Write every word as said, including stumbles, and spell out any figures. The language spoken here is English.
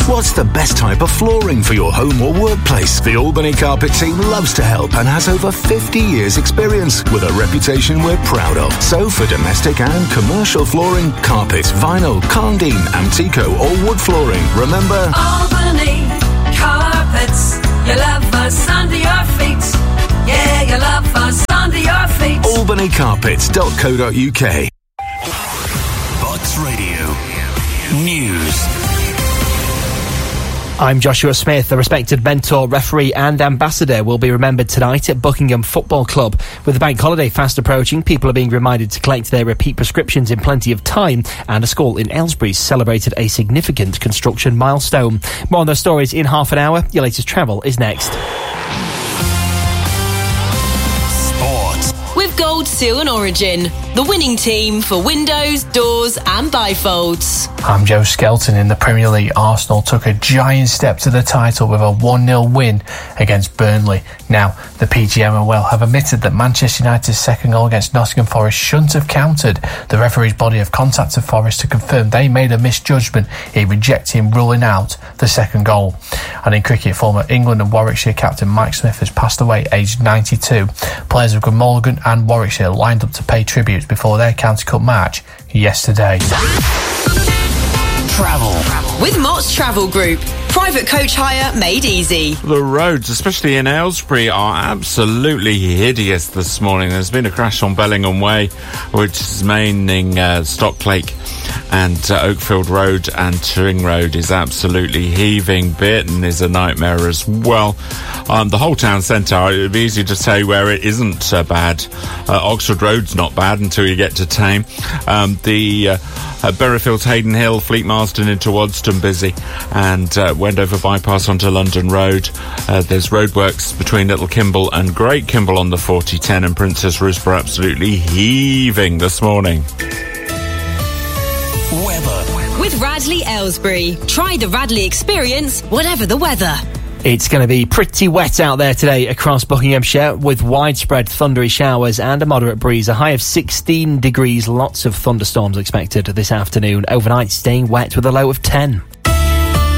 What's the best type of flooring for your home or workplace? The Albany Carpet team loves to help and has over fifty years experience with a reputation we're proud of. So for domestic and commercial flooring, carpet, vinyl, Condine, Antico or wood flooring, remember Albany Carpets. You love us under your feet. Yeah, you love us under your feet. albany carpets dot co dot uk. Bucks Radio News. I'm Joshua Smith. The respected mentor, referee and ambassador will be remembered tonight at Buckingham Football Club. With the bank holiday fast approaching, people are being reminded to collect their repeat prescriptions in plenty of time, and a school in Aylesbury celebrated a significant construction milestone. More on those stories in half an hour. Your latest travel is next. With Gold Seal and Origin, the winning team for windows, doors and bifolds. I'm Joe Skelton. In the Premier League, Arsenal took a giant step to the title with a one nil win against Burnley. Now, the P G M O L have admitted that Manchester United's second goal against Nottingham Forest shouldn't have counted. The referee's body have contacted Forest to confirm they made a misjudgment in rejecting ruling out the second goal. And in cricket, former England and Warwickshire captain Mike Smith has passed away aged ninety-two. Players of Glamorgan and Warwickshire lined up to pay tributes before their County Cup match yesterday. Travel. With Mott's Travel Group. Private coach hire made easy. The roads, especially in Aylesbury, are absolutely hideous this morning. There's been a crash on Bellingham Way, which is maining uh, Stocklake, and uh, Oakfield Road and Turing Road is absolutely heaving. Burton is a nightmare as well. Um, the whole town centre, it would be easy to say where it isn't uh, bad. Uh, Oxford Road's not bad until you get to Tame. Um, the uh, uh, Berryfields, Hayden Hill, Fleet Marston into Wadston busy, and uh, Wendover bypass onto London Road. Uh, there's roadworks between Little Kimble and Great Kimble on the forty ten, and Princess Risborough absolutely heaving this morning. Weather. With Radley Aylesbury. Try the Radley experience, whatever the weather. It's going to be pretty wet out there today across Buckinghamshire, with widespread thundery showers and a moderate breeze. A high of sixteen degrees, lots of thunderstorms expected this afternoon. Overnight staying wet with a low of ten.